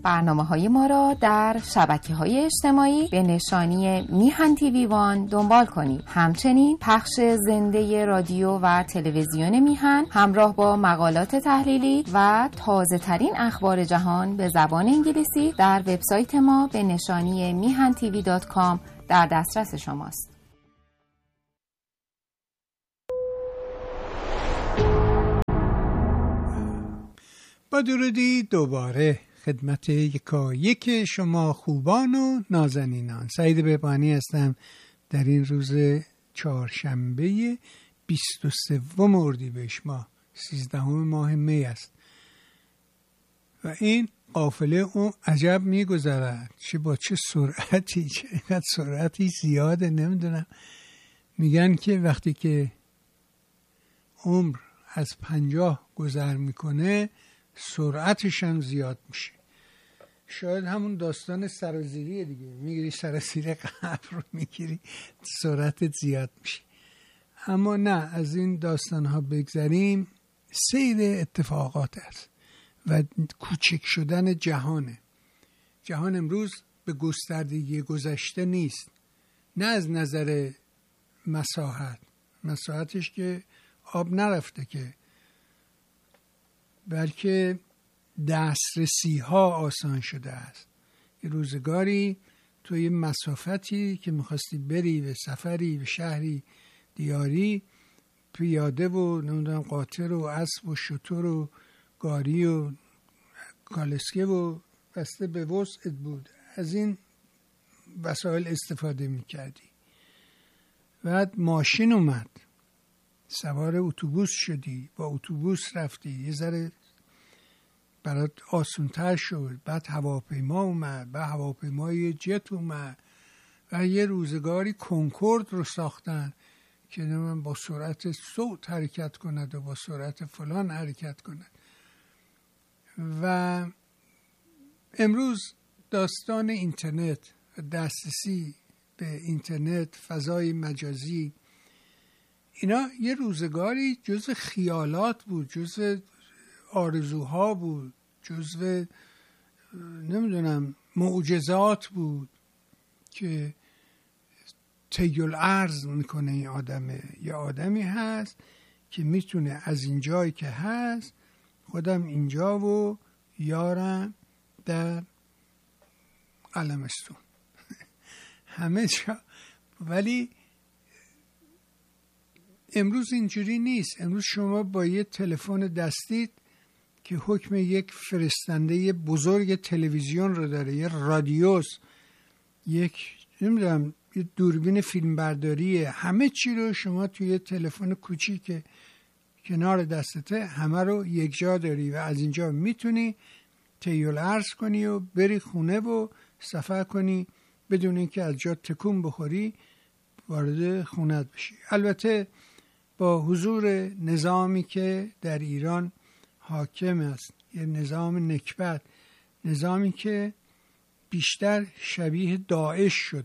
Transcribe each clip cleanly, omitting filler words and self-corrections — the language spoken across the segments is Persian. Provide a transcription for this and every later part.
برنامه‌های ما را در شبکه‌های اجتماعی به نشانی میهن تیوی وان دنبال کنید. همچنین پخش زنده رادیو و تلویزیون میهن همراه با مقالات تحلیلی و تازه‌ترین اخبار جهان به زبان انگلیسی در وبسایت ما به نشانی mihantv.com در دسترس شماست. با درودی دوباره خدمت یکایک شما خوبان و نازنینان. سعید بهبانی هستم. در این روز چهارشنبه 23 اردیبهشت ماه 13 ماه می است و این قافله اون عجب میگذرد. چه با چه سرعتی، چه اینقدر سرعتی زیاده. نمیدونم، میگن که وقتی که عمر از 50 گذر میکنه سرعتش هم زیاد میشه. شاید همون داستان سرازیریه دیگه، میگیری سرازیری قبر رو میگیری سرعتت زیاد میشه. اما نه، از این داستان ها بگذریم. سیر اتفاقات است و کوچک شدن جهانه. جهان امروز به گستردگی گذشته نیست، نه از نظر مساحتش که آب نرفته که، بلکه دسترسی ها آسان شده است. یه روزگاری توی یه مسافتی که میخواستی بری به سفری، به شهری، دیاری، پیاده و نمیدونم قاطر و اسب و شتر و گاری و کالسکه و بسته به وسعت بود. از این وسایل استفاده میکردی. بعد ماشین اومد، سوار اتوبوس شدی، با اتوبوس رفتی، یه ذره برات آسان‌تر شد. بعد هواپیما اومد، بعد هواپیمای جت اومد و یه روزگاری کنکورد رو ساختن که من با سرعت صوت حرکت کند و با سرعت فلان حرکت کند. و امروز داستان اینترنت و دسترسی به اینترنت، فضای مجازی، اینا یه روزگاری جزء خیالات بود، جزء آرزوها بود، جزء نمیدونم معجزات بود که طی الارض میکنه. این آدمه، یه آدمی هست که میتونه از این جایی که هست، خودم اینجا و یارم در علمستون همه جا. ولی امروز اینجوری نیست. امروز شما با یه تلفن دستیت که حکم یک فرستنده بزرگ تلویزیون رو داره، یه رادیوس، یک نمیدونم یه دوربین فیلمبرداری، همه چی رو شما توی تلفن کوچیک که کنار دستته همه رو یک جا داری و از اینجا میتونی طی الارض کنی و بری خونه و سفر کنی بدون اینکه از جا تکون بخوری، وارد خونت بشی. البته با حضور نظامی که در ایران حاکم است، یه نظام نکبت، نظامی که بیشتر شبیه داعش شد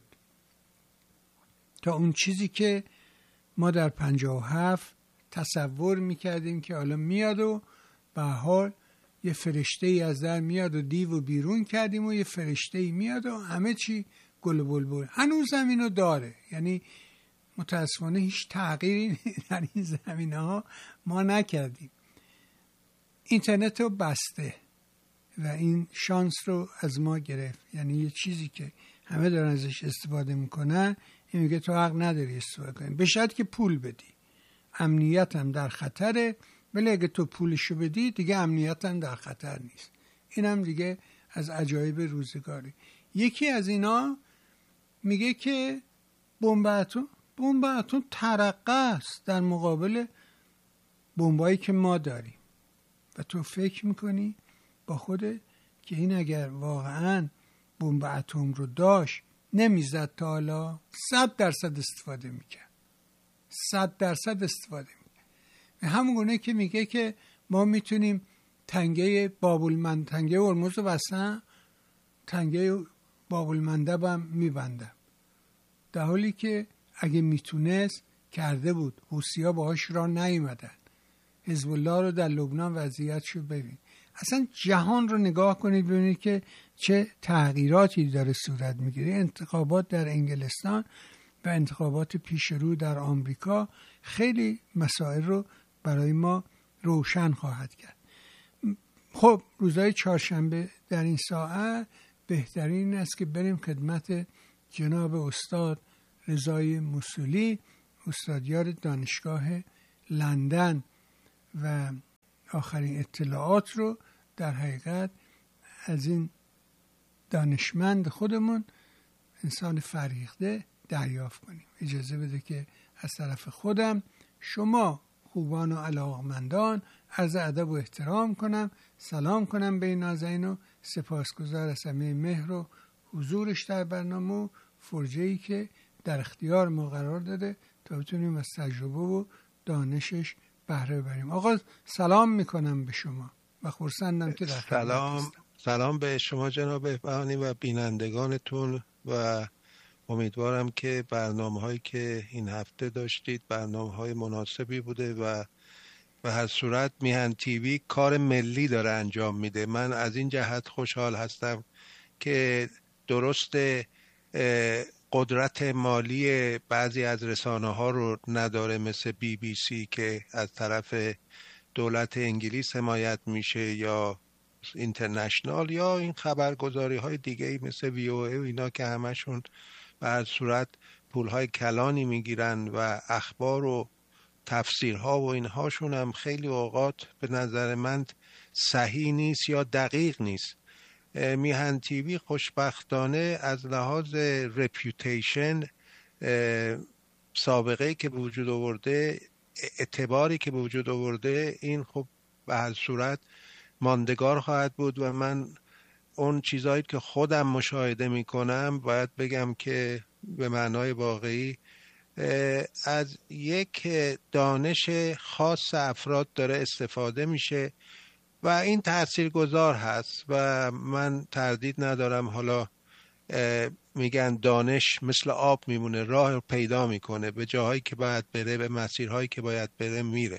تا اون چیزی که ما در 57 تصور میکردیم که حالا میاد و به حال یه فرشته ای از در میاد و دیو بیرون کردیم و یه فرشته ای میاد و همه چی گل و بلبل. هنوز هم اینو داره، یعنی متاسفانه هیچ تغییری در این زمینه ها ما نکردیم. اینترنت رو بسته و این شانس رو از ما گرفت. یعنی یه چیزی که همه دارن ازش استفاده میکنن، این میگه تو حق نداری استفاده کنی، به شرطی که پول بدی. امنیت هم در خطره، ولی اگه تو پولشو بدی دیگه امنیت هم در خطر نیست. این هم دیگه از عجایب روزگاری. یکی از اینا میگه که بمب اتم ترقه است در مقابل بمبایی که ما داریم. و تو فکر میکنی با خودت که این اگر واقعا بمب اتم رو داشت نمیزد تا حالا 100% استفاده میکرد. 100% استفاده میکرد. همون گونه که میگه که ما میتونیم تنگه بابالمندب، تنگه هرمز رو بستن، تنگه بابالمندب هم میبندم، در حالی که اگه میتونست کرده بود. حوثی‌ها باهاش راه نیومدن. حزب الله رو در لبنان وضعیتشو ببین. اصلا جهان رو نگاه کنید ببینید که چه تغییراتی داره صورت میگیره. انتخابات در انگلستان و انتخابات پیش رو در آمریکا خیلی مسائل رو برای ما روشن خواهد کرد. خب روزهای چهارشنبه در این ساعت بهترین است که بریم خدمت جناب استاد رضای موصولی، استادیار دانشگاه لندن، و آخرین اطلاعات رو در حقیقت از این دانشمند خودمون، انسان فریخته، دریافت کنیم. اجازه بده که از طرف خودم شما خوبان و علاقمندان عرض ادب و احترام کنم، سلام کنم به نازنین و سپاسگزار از همه مهر و حضورش در برنامه و فرجه‌ای که در اختیار ما قرار داده تا بتونیم از تجربه و دانشش بهره ببریم. آقا سلام میکنم به شما و خرسندم که در خدمت هستم. سلام به شما جناب بهبهانی و بینندگانتون، و امیدوارم که برنامه‌هایی که این هفته داشتید برنامه‌های مناسبی بوده و به هر صورت میهن تیوی کار ملی داره انجام میده. من از این جهت خوشحال هستم که درست قدرت مالی بعضی از رسانه‌ها رو نداره، مثل BBC که از طرف دولت انگلیس حمایت میشه، یا اینترنشنال، یا این خبرگزاری‌های دیگه‌ای مثل VOA و اینا که همشون به هر صورت پول‌های کلانی میگیرن و اخبار و تفسیرها و اینهاشون هم خیلی اوقات به نظر من صحیح نیست یا دقیق نیست. میهن تیوی خوشبختانه از لحاظ رپیوتیشن، سابقه‌ای که به وجود آورده، اعتباری که به وجود آورده، این خب به هر صورت ماندگار خواهد بود و من اون چیزایی که خودم مشاهده میکنم باید بگم که به معنای واقعی از یک دانش خاص افراد داره استفاده میشه و این تاثیرگذار هست و من تردید ندارم. حالا میگن دانش مثل آب میمونه، راه رو پیدا میکنه، به جاهایی که باید بره، به مسیرهایی که باید بره میره.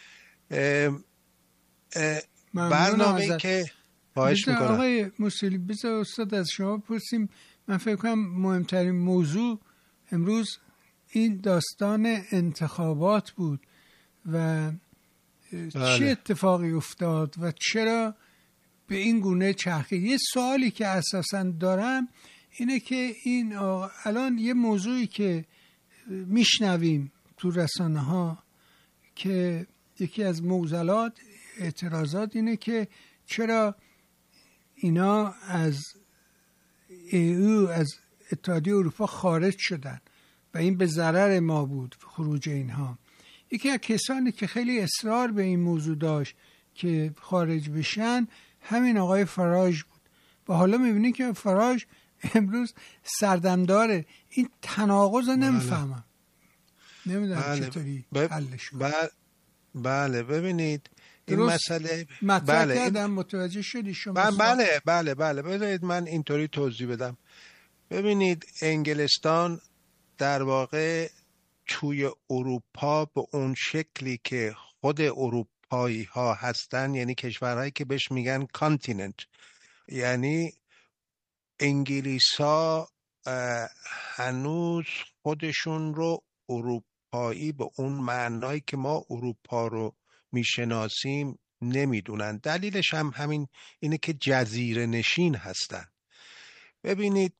برنامه‌ای که خواهش میکنم. آقای موصولی بذار استاد از شما پرسیم. من فکر کنم مهمترین موضوع امروز این داستان انتخابات بود و چه اتفاقی افتاد و چرا به این گونه چرخید. یه سوالی که اساساً دارم اینه که این الان یه موضوعی که میشنویم تو رسانه ها که یکی از معضلات اعتراضات اینه که چرا اینا از EU، از اتحادیه اروپا خارج شدن و این به ضرر ما بود خروج اینها. یکی از کسانی که خیلی اصرار به این موضوع داشت که خارج بشن همین آقای فراج بود و حالا میبینی که فراج امروز سردمداره. این تناقض رو نمیفهمم، نمیدونم چطوری حلش کنم. بله ببینید این مسئله مطرح کردم، متوجه شدی شما؟ بله بذارید من اینطوری توضیح بدم. ببینید انگلستان در واقع توی اروپا به اون شکلی که خود اروپایی ها هستن، یعنی کشورهایی که بهش میگن کانتیننت، یعنی انگلیسا هنوز خودشون رو اروپایی به اون معنایی که ما اروپا رو میشناسیم نمیدونن. دلیلش هم همین اینه که جزیره نشین هستن. ببینید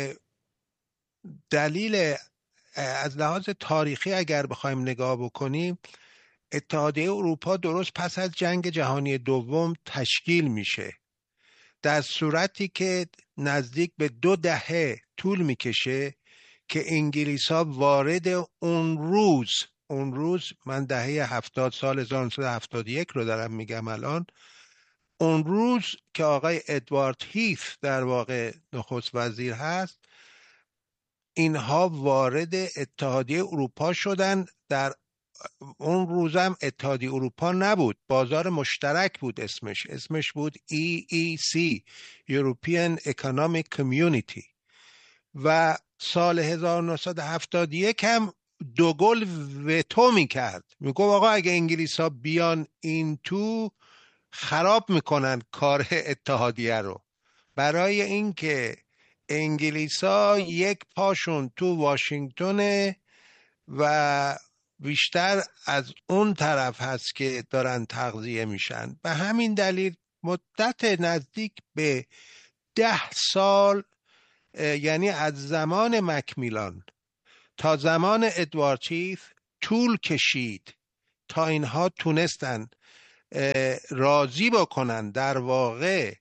دلیل از لحاظ تاریخی اگر بخوایم نگاه بکنیم، اتحادیه اروپا درست پس از جنگ جهانی دوم تشکیل میشه، در صورتی که نزدیک به 2 دهه طول میکشه که انگلیس‌ها وارد اون روز من دهه 70 سال 1971 رو دارم میگم الان، اون روز که آقای ادوارد هیث در واقع نخست وزیر هست، اینها وارد اتحادیه اروپا شدن. در اون روزم اتحادیه اروپا نبود، بازار مشترک بود، اسمش بود EEC European Economic Community. و سال 1971 هم دوگل وتو میکرد، میگفت آقا اگه انگلیس ها بیان این تو خراب میکنن کار اتحادیه رو، برای اینکه انگلیسا یک پاشون تو واشنگتن و بیشتر از اون طرف هست که دارن تغذیه میشن. به همین دلیل مدت نزدیک به 10 سال، یعنی از زمان مکمیلان تا زمان ادوارد چیف طول کشید تا اینها تونستن راضی بکنن در واقع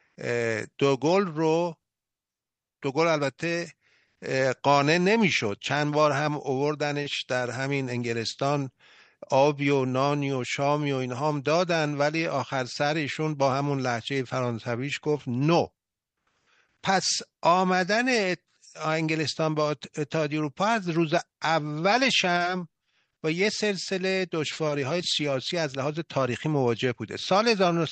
دوگل البته قانع نمیشد، چند بار هم آوردنش در همین انگلستان، آبی و نانی و شامی و اینها هم دادن، ولی آخر سر ایشون با همون لهجه فرانسویش گفت نو. پس آمدن انگلستان با اتحادیه اروپا از روز اولش هم با یه سلسله دشواری‌های سیاسی از لحاظ تاریخی مواجه بوده. سال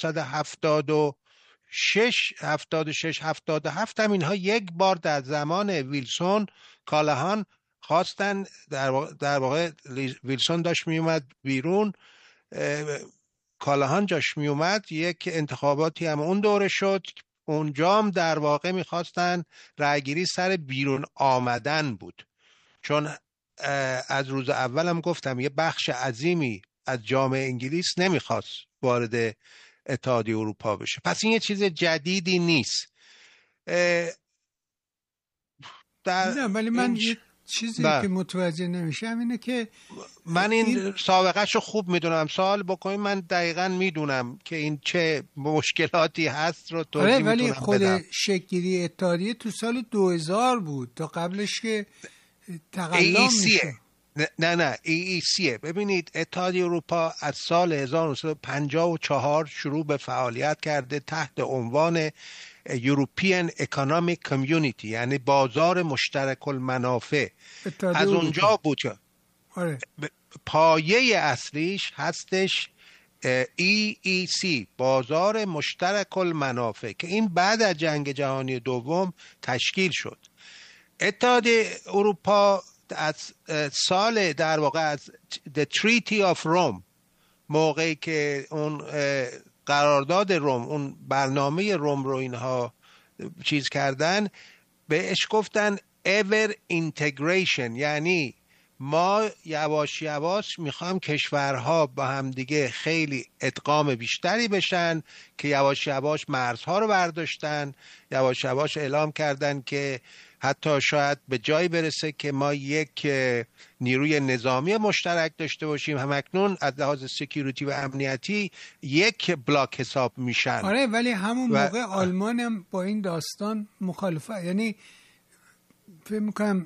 1976 77 هم اینها یک بار در زمان ویلسون کالاهان خواستن، در واقع ویلسون داشت می اومد بیرون، کالاهان جاش می اومد، یک انتخاباتی هم اون دوره شد، اونجا هم در واقع میخواستن رأیگیری سر بیرون آمدن بود، چون از روز اول هم گفتم یه بخش عظیمی از جامعه انگلیس نمیخواست وارد اتحادیه اروپا بشه. پس این یه چیز جدیدی نیست. نه ولی من یه چیزی که متوجه نمیشم اینه که من این سابقه‌شو خوب میدونم، سوال بکنید من دقیقاً میدونم که این چه مشکلاتی هست رو توضیح میتونم بدم. ولی خود شکل‌گیری اتحادیه تو سال 2000 بود، تا قبلش که تقلم میشه. نه EECه. ببینید اتحادیه اروپا از سال 1954 شروع به فعالیت کرده تحت عنوان European Economic Community، یعنی بازار مشترک المنافع. از اونجا بود که پایه اصلیش هستش EEC، بازار مشترک المنافع، که این بعد از جنگ جهانی دوم تشکیل شد. اتحادیه اروپا از سال در واقع از The Treaty of Rome، موقعی که اون قرارداد روم، اون برنامه روم رو اینها چیز کردن، بهش گفتن ever integration، یعنی ما یواش یواش میخوام کشورها با هم دیگه خیلی ادغام بیشتری بشن، که یواش یواش مرزها رو برداشتن، یواش یواش اعلام کردن که حتی شاید به جایی برسه که ما یک نیروی نظامی مشترک داشته باشیم. همکنون از لحاظ سکیوریتی و امنیتی یک بلاک حساب میشن. آره ولی همون موقع آلمان هم با این داستان مخالفه، یعنی فکر میکنم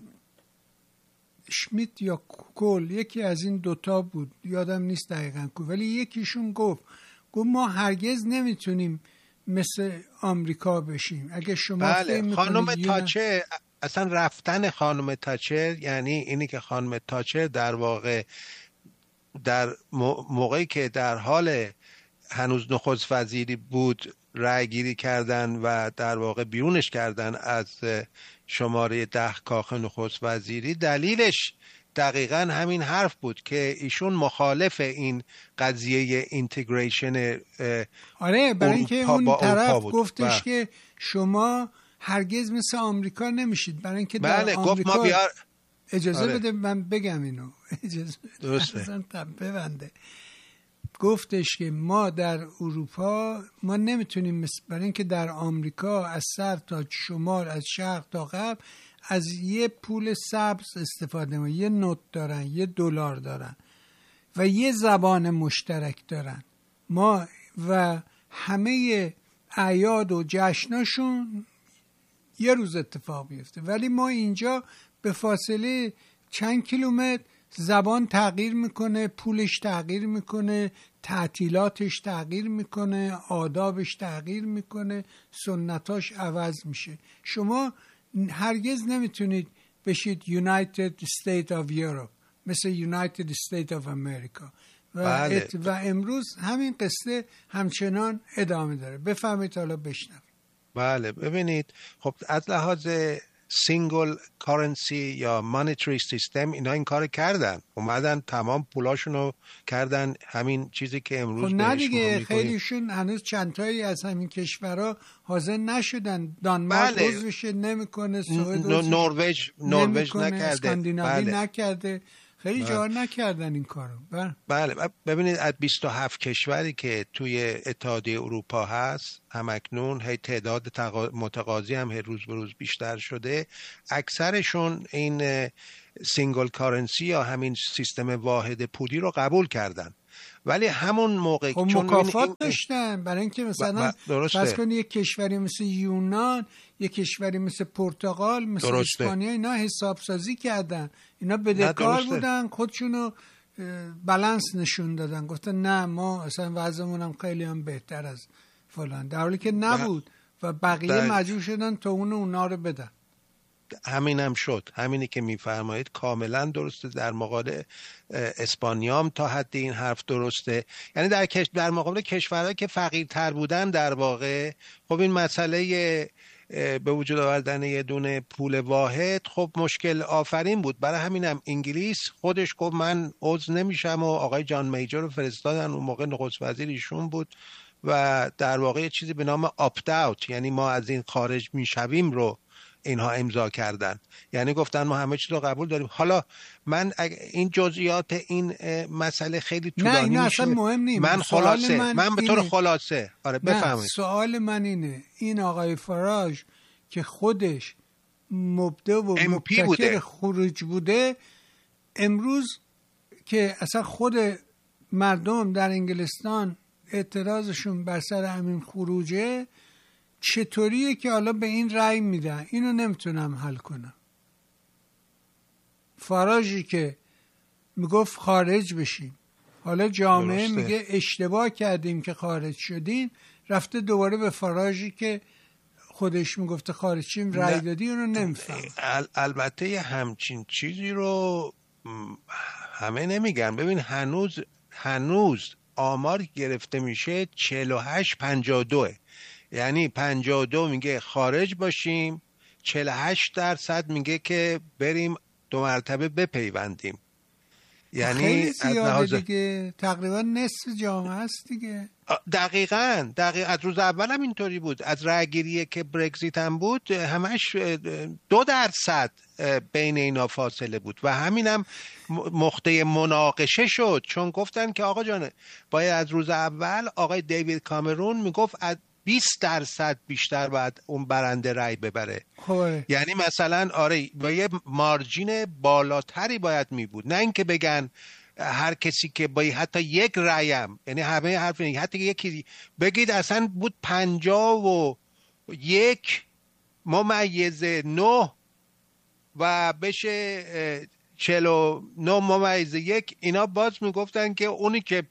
شمیت یا کول، یکی از این دوتا بود، یادم نیست دقیقاً کو، ولی یکیشون گفت ما هرگز نمیتونیم مثل آمریکا بشیم. اگه شما بله، خانم تاچر، اصلا رفتن خانم تاچر، یعنی اینی که خانم تاچر در واقع در موقعی که در حال هنوز نخست وزیری بود رأی گیری کردن و در واقع بیرونش کردن از شماره 10 کاخ نخست وزیری، دلیلش دقیقاً همین حرف بود که ایشون مخالف این قضیه اینتگریشن. آره، برای اینکه اون طرف گفتش که شما هرگز مثل آمریکا نمیشید، برای اینکه در آمریکا گفت ما بیار اجازه بده من بگم اینو، اجازه درسته ببنده. گفتش که ما در اروپا ما نمیتونیم برای اینکه در آمریکا از سر تا شمال، از شرق تا غرب، از یه پول سبز استفاده می‌کنن، یه نوت دارن، یه دلار دارن و یه زبان مشترک دارن. ما و همه اعیاد و جشناشون یه روز اتفاق میفته، ولی ما اینجا به فاصله چند کیلومتر زبان تغییر میکنه، پولش تغییر میکنه، تعطیلاتش تغییر میکنه، آدابش تغییر میکنه، سنتاش عوض میشه. شما هرگز نمیتونید بشید United States of Europe مثل United States of America و امروز همین قصه همچنان ادامه داره. بفهمید، حالا بشنوید. بله، ببینید، خب از لحاظ سینگل کارنسی یا مانیتری سیستم اینا این کار کردن، اومدن تمام پولاشونو کردن همین چیزی که امروز نه دیگه خیلیشون هنوز چند تایی از همین کشورها حاضر نشدن. دانمارک عضوش نمیکنه، سوئد نروژ نکرده، اسکاندیناوی نکرده، خیلی جا نکردن این کارو. بله ببینید از 27 کشوری که توی اتحادیه اروپا هست همکنون هی تعداد متقاضی هم هی روز به روز بیشتر شده، اکثرشون این سینگل کارنسی یا همین سیستم واحد پولی رو قبول کردن. ولی همون موقع چون مکافات داشتن برای اینکه مثلا فرض کنید یک کشوری مثل یونان، یک کشوری مثل پرتغال، مثل اسپانیا، اینا حسابسازی کردن، اینا بدهکار بودن، خودشونو بالانس نشون دادن، گفتن نه ما اصلا وضعمون هم خیلی هم بهتر از فلان، در حالی که نبود و بقیه مجبور شدن تا اونا رو بدن. همین هم شد، همینی که میفرمایید کاملا درسته. در مقابل اسپانیا هم تا حد این حرف درسته، یعنی در مقابل کشورهایی که فقیرتر بودن در واقع خب این مسئله به وجود آوردن یه دونه پول واحد خب مشکل آفرین بود. برای همینم انگلیس خودش گفت من عضو نمیشم و آقای جان میجر رو فرستادن، اون موقع نخست وزیر ایشون بود و در واقع چیزی به نام آپت اوت، یعنی ما از این خارج میشویم رو اینها امضا کردن، یعنی گفتن ما همه چیز رو قبول داریم. حالا من این جزئیات این مسئله خیلی طولانی میشه، نه اصلا مهم نیست. من به طور خلاصه بفهمید. سوال من اینه، این آقای فراج که خودش مبدع و مبتکر خروج بوده، امروز که اصلا خود مردم در انگلستان اعتراضشون بر سر همین خروجه، چطوریه که حالا به این رأی میدن؟ اینو نمیتونم حل کنم. فراجی که میگفت خارج بشیم، حالا جامعه درسته. میگه اشتباه کردیم که خارج شدیم، رفته دوباره به فراجی که خودش میگفته خارج شیم رأی دادی، اونو نمیفهم. البته همچین چیزی رو همه نمیگن. ببین هنوز آمار گرفته میشه 48-52، یعنی 52 میگه خارج باشیم، 48% میگه که بریم 2 مرتبه بپیوندیم. یعنی خیلی زیاده دیگه، تقریبا نصف جامعه است دیگه. دقیقاً از روز اول هم اینطوری بود. از رأی‌گیری که برگزیت هم بود همش 2% بین اینا فاصله بود و همینم مقطع مناقشه شد، چون گفتن که آقا جان باید از روز اول آقای دیوید کامرون میگفت 20% بیشتر باید اون برنده رای ببره. یعنی مثلا آره با یه مارجین بالاتری باید می بود، نه اینکه بگن هر کسی که با حتی یک رای هم، یعنی همه حرف اینه حتی یکی بگید اصلا بود 51-9 و بشه 49-1، اینا باز میگفتن که اونی که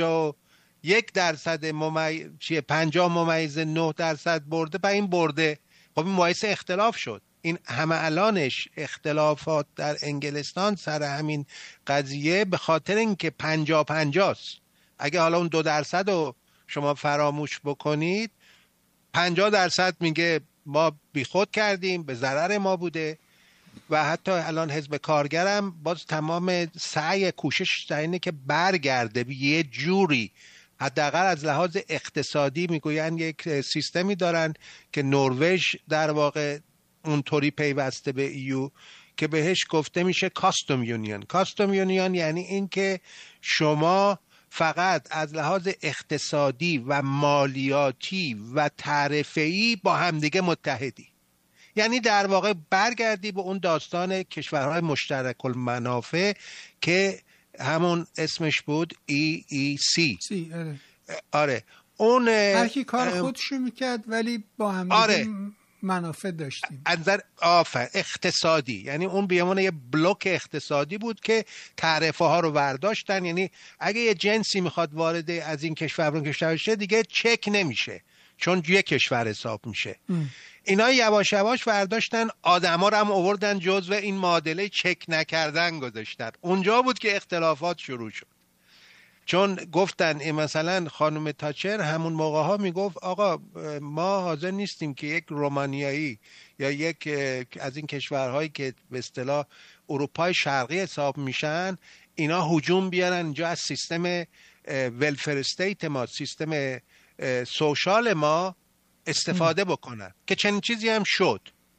50-9% برده با این برده. خب این باعث اختلاف شد. این همه الانش اختلافات در انگلستان سر همین قضیه به خاطر اینکه 50-50 است. اگه حالا اون 2% رو شما فراموش بکنید، 50% میگه ما بیخود کردیم، به ضرر ما بوده و حتی الان حزب کارگرم باز تمام سعی کوشش در اینه که برگرده به یه جوری، حداقل از لحاظ اقتصادی میگوین یک سیستمی دارن که نروژ در واقع اونطوری پیوسته به ایو که بهش گفته میشه کاستوم یونیون. کاستوم یونیون یعنی این که شما فقط از لحاظ اقتصادی و مالیاتی و تعرفه‌ای با همدیگه متحدی، یعنی در واقع برگردی به اون داستان کشورهای مشترک المنافع که همون اسمش بود EEC. آره اون هر کی کار خودشو میکرد ولی با هم منافع داشتیم. نظر اقتصادی، یعنی اون بیامونه یه بلوک اقتصادی بود که تعرفه ها رو برداشتن، یعنی اگه یه جنسی میخواد وارد از این کشور اون کشور بشه دیگه چک نمیشه چون یه کشور حساب میشه. اینا یواش یواش برداشتن آدما رو هم آوردن جزو این معادله چک نکردن گذاشتن. اونجا بود که اختلافات شروع شد. چون گفتن مثلا خانم تاچر همون موقع ها میگفت آقا ما حاضر نیستیم که یک رومانیایی یا یک از این کشورهایی که به اصطلاح اروپای شرقی حساب میشن اینا هجوم بیارن اینجا از سیستم ولفر استیت ما، سیستم سوشال ما استفاده بکنن که چنین چیزی هم شد.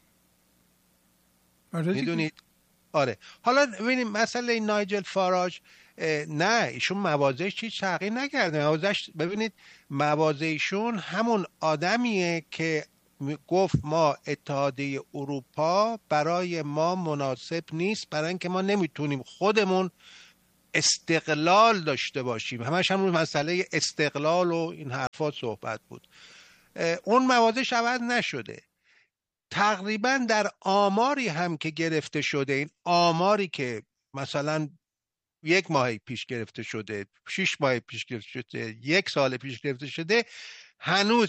میدونید؟ آره. حالا ببینیم مسئله نایجل فاراج، نه ایشون مواضعش چیز تغییر نکرده. مواضعش ببینید، مواضعشون همون آدمیه که گفت ما اتحادیه اروپا برای ما مناسب نیست، برای اینکه ما نمیتونیم خودمون استقلال داشته باشیم. همش هم مسئله استقلال و این حرفا صحبت بود. اون مواضعش عوض نشده. تقریبا در آماری هم که گرفته شده، این آماری که مثلا 1 ماه پیش گرفته شده، 6 ماه پیش گرفته شده، 1 سال پیش گرفته شده، هنوز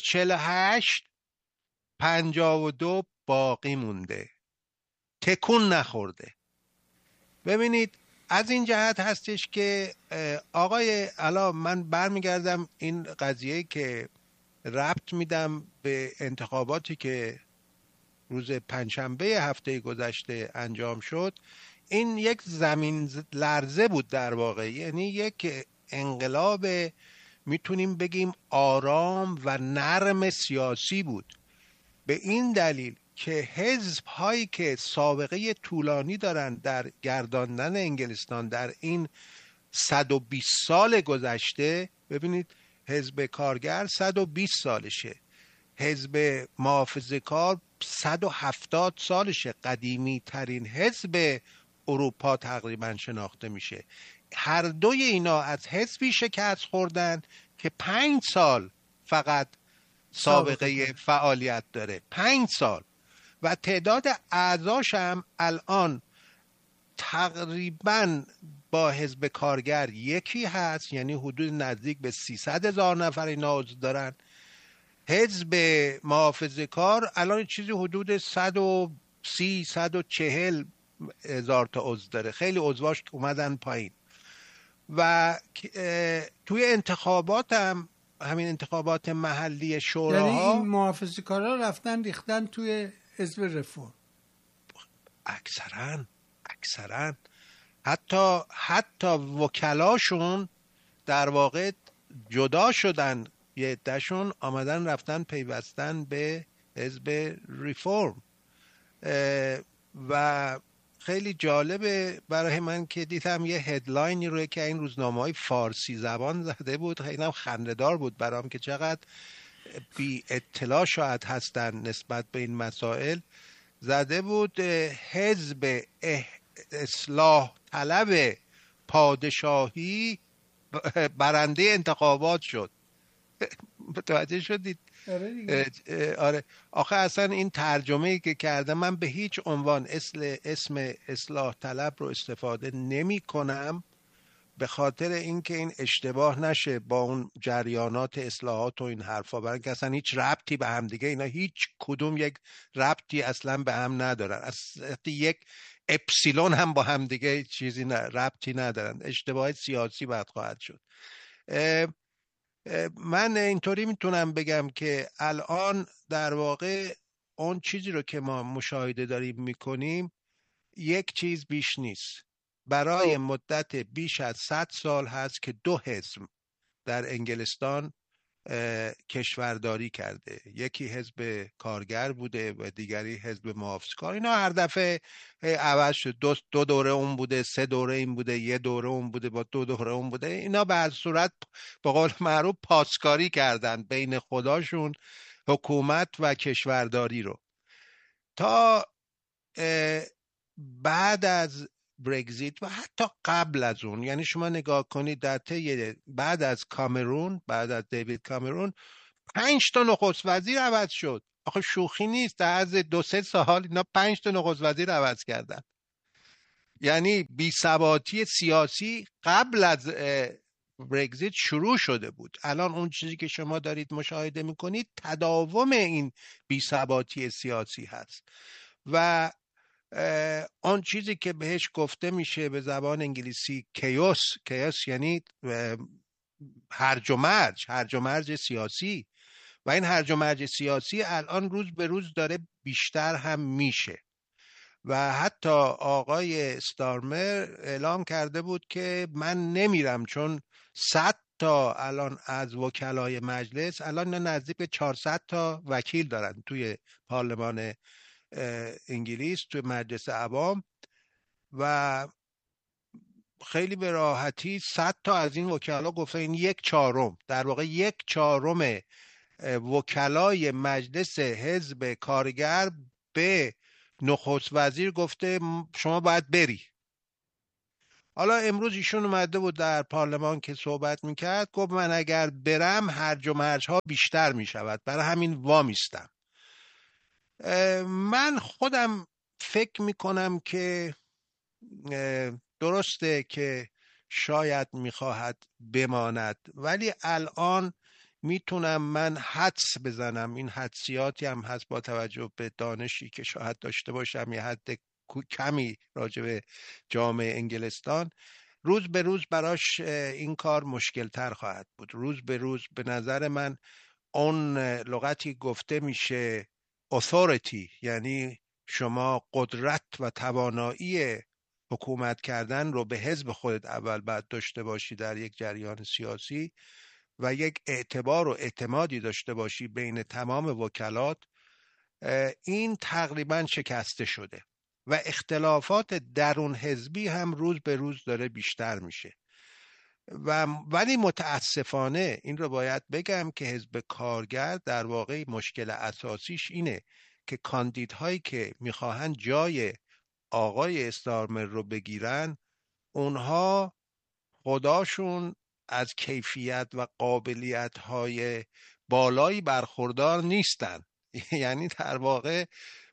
48-52 باقی مونده، تکون نخورده. ببینید از این جهت هستش که آقای الان من برمیگردم این قضیه که ربط میدم به انتخاباتی که روز پنجشنبه هفته گذشته انجام شد. این یک زمین لرزه بود در واقع، یعنی یک انقلاب میتونیم بگیم آرام و نرم سیاسی بود، به این دلیل که حزب هایی که سابقه طولانی دارن در گرداندن انگلستان در این 120 سال گذشته، ببینید حزب کارگر 120 سالشه، حزب محافظه‌کار 170 سالشه، قدیمی ترین حزب اروپا تقریبا شناخته میشه. هر دوی اینا از حزبی شکست خوردن که 5 سال فقط سابقه فعالیت داره، 5 سال، و تعداد اعضاش هم الان تقریبا با حزب کارگر یکی هست، یعنی حدود نزدیک به 300,000 نفر اینا عضو دارن. حزب محافظه‌کار الان چیزی حدود 130-140 هزار تا عضو داره، خیلی عضواش اومدن پایین. و توی انتخابات هم همین انتخابات محلی شوراها، یعنی این محافظه‌کارا رفتن ریختن توی حزب رفورم اکثرا حتی وکلاشون در واقع جدا شدن، یه عده‌شون آمدن رفتن پیوستن به حزب ریفورم. و خیلی جالبه برای من که دیدم یه هدلاینی روی که این روزنامه‌های فارسی زبان زده بود، خیلی هم خنده‌دار بود برام که چقدر بی اطلاع شاید هستن نسبت به این مسائل. زده بود حزب اصلاح طلب پادشاهی برنده انتخابات شد. متوجه شدید؟ آره. آخه اصلا این ترجمه‌ای که کرده، من به هیچ عنوان اسم اصلاح طلب رو استفاده نمی کنم، به خاطر اینکه این اشتباه نشه با اون جریانات اصلاحات و این حرفا، برای اینکه اصلا هیچ ربطی به هم دیگه، اینا هیچ کدوم یک ربطی اصلا به هم ندارن، اصلا یک اپسیلون هم با هم دیگه چیزی ربطی ندارن. اشتباه سیاسی بعد خواهد شد. من اینطوری میتونم بگم که الان در واقع اون چیزی رو که ما مشاهده داریم میکنیم یک چیز بیش نیست. برای مدت بیش از 100 سال هست که 2 حزب در انگلستان کشورداری کرده، یکی حزب کارگر بوده و دیگری حزب محافظه‌کار. اینا هر دفعه عوض شد، 2 دوره اون بوده، 3 دوره این بوده، 1 دوره اون بوده، با 2 دوره اون بوده. اینا به هر صورت به قول معروف پاسکاری کردن بین خوداشون حکومت و کشورداری رو. تا بعد از برگزیت و حتی قبل از اون، یعنی شما نگاه کنید در طی بعد از کامرون، بعد از دیوید کامرون 5 تا نخست وزیر عوض شد. آخه شوخی نیست، در از 2-3 سال اینا 5 تا نخست وزیر عوض کردن. یعنی بی‌ثباتی سیاسی قبل از برگزیت شروع شده بود. الان اون چیزی که شما دارید مشاهده میکنید تداوم این بی‌ثباتی سیاسی هست و آن چیزی که بهش گفته میشه به زبان انگلیسی کیوس یعنی هرج و مرج سیاسی و این هرج و مرج سیاسی الان روز به روز داره بیشتر هم میشه و حتی آقای استارمر اعلام کرده بود که من نمیرم، چون 100 تا الان از وکلای مجلس الان نزدیک به 400 تا وکیل دارن توی پارلمان انگلیس، توی مجلس عوام، و خیلی به راحتی 100 تا از این وکلا گفتن این 1/4 در واقع 1/4 وکلای مجلس حزب کارگر به نخست وزیر گفته شما باید بری. حالا امروز ایشون اومده بود در پارلمان که صحبت میکرد، گفت من اگر برم هرج و مرج ها بیشتر میشود، برای همین وامیستم. من خودم فکر میکنم که درسته که شاید میخواهد بماند، ولی الان میتونم من حدس بزنم، این حدسیاتی هم هست با توجه به دانشی که شاید داشته باشم، یه حد کمی راجع به جامعه انگلستان، روز به روز براش این کار مشکل تر خواهد بود. روز به روز به نظر من اون لغتی گفته میشه authority، یعنی شما قدرت و توانایی حکومت کردن رو به حزب خودت اول باید داشته باشی در یک جریان سیاسی و یک اعتبار و اعتمادی داشته باشی بین تمام وکلات، این تقریبا شکسته شده و اختلافات درون حزبی هم روز به روز داره بیشتر میشه. ولی متاسفانه این رو باید بگم که حزب کارگر در واقع مشکل اساسیش اینه که کاندیدهایی که میخواهن جای آقای استارمر رو بگیرن، اونها خداشون از کیفیت و قابلیت‌های بالایی برخوردار نیستن. یعنی در واقع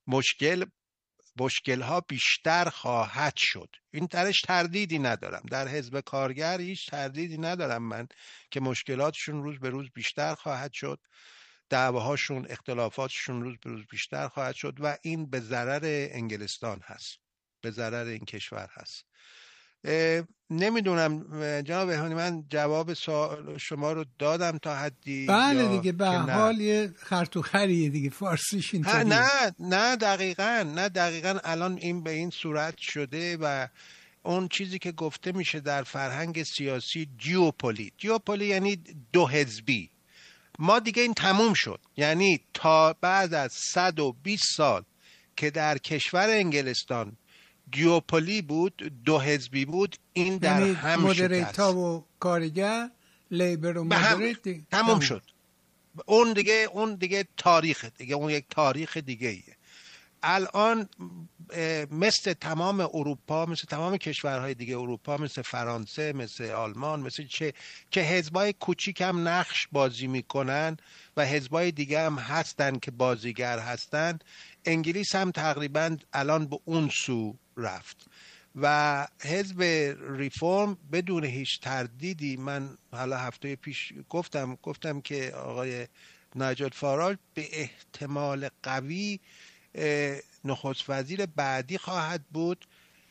مشکل‌ها بیشتر خواهد شد. این درش تردیدی ندارم، در حزب کارگر هیچ تردیدی ندارم من که مشکلاتشون روز به روز بیشتر خواهد شد، دعواهاشون، اختلافاتشون روز به روز بیشتر خواهد شد و این به ضرر انگلستان هست، به ضرر این کشور هست. نمیدونم جناب بهانی، من جواب سوال شما رو دادم تا حدی؟ بله دیگه، به حال یه خرطوخریه دیگه، فارسیش اینطوریه. نه دقیقاً الان این به این صورت شده و اون چیزی که گفته میشه در فرهنگ سیاسی جیوپولی یعنی دو حزبی. ما دیگه این تموم شد، یعنی تا بعد از 120 سال که در کشور انگلستان جیوپولی بود، دو حزبی بود، این در هم شکست. مدریتا و کارگر، لیبر و مدریت تموم شد. اون دیگه تاریخ دیگه، اون یک تاریخ دیگه ایه. الان مثل تمام اروپا، مثل تمام کشورهای دیگه اروپا، مثل فرانسه، مثل آلمان، مثل چه حزبای کوچیک هم نقش بازی میکنن و حزبای دیگه هم هستن که بازیگر هستن، انگلیس هم تقریبا الان به اون سو رفت و حزب ریفورم بدون هیچ تردیدی، من حالا هفته پیش گفتم که آقای نایجل فاراج به احتمال قوی نخست وزیر بعدی خواهد بود.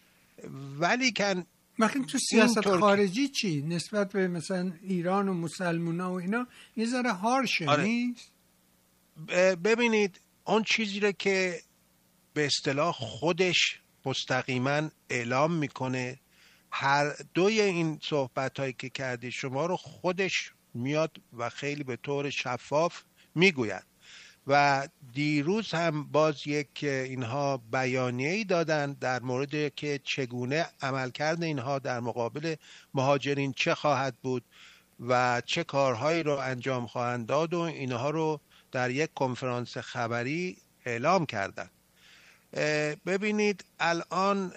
ولی کن مثلا تو سیاست خارجی چی نسبت به مثلا ایران و مسلمونا و اینا یه ذره هارشه نیست؟ ببینید اون چیزی رو که به اصطلاح خودش مستقیما اعلام میکنه، هر دوی این صحبتایی که کردی شما رو خودش میاد و خیلی به طور شفاف میگوید و دیروز هم باز یک اینها بیانیه‌ای دادن در مورد که چگونه عملکرد اینها در مقابل مهاجرین چه خواهد بود و چه کارهایی رو انجام خواهند داد و اینها رو در یک کنفرانس خبری اعلام کردن. ببینید الان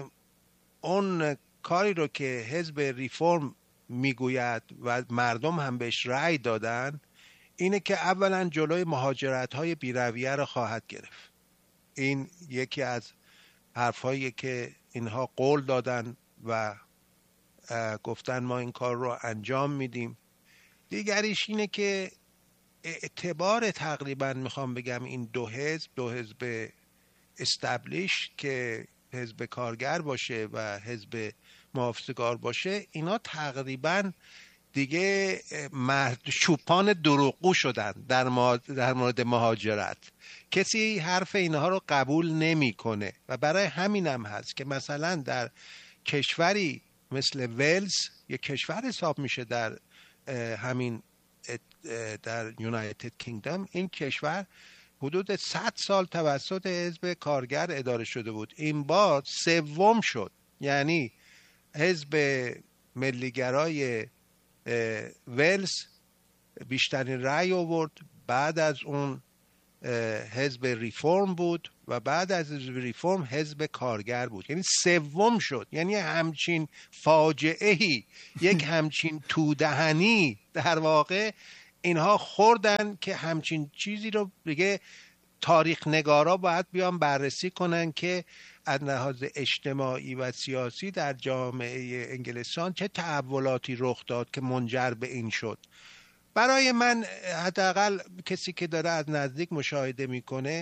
اون کاری رو که حزب ریفورم میگوید و مردم هم بهش رأی دادن اینه که اولا جلوی مهاجرت‌های بی‌رویه رو خواهد گرفت. این یکی از حرفایی که اینها قول دادن و گفتن ما این کار رو انجام میدیم. دیگریش اینه که اعتبار تقریبا میخوام بگم این دو حزب استبلیش که حزب کارگر باشه و حزب محافظه‌کار باشه، اینا تقریبا دیگه چوپان دروغگو شدن در مورد مهاجرت. کسی حرف اینها رو قبول نمیکنه و برای همینم هست که مثلا در کشوری مثل ولز، یک کشور حساب میشه در همین در یونایتد کینگدم، این کشور حدود 100 سال توسط حزب کارگر اداره شده بود، این بار سوم شد. یعنی حزب ملیگرای ولز بیشترین رأی آورد، بعد از اون حزب ریفرم بود و بعد از حزب ریفرم حزب کارگر بود، یعنی سوم شد. یعنی همچین فاجعه‌ای، یک همچین تودهنی در واقع اینها خوردن که همچین چیزی رو دیگه تاریخ نگارا باید بیان بررسی کنن که از لحاظ اجتماعی و سیاسی در جامعه انگلستان چه تحولاتی رخ داد که منجر به این شد. برای من حداقل کسی که داره از نزدیک مشاهده میکنه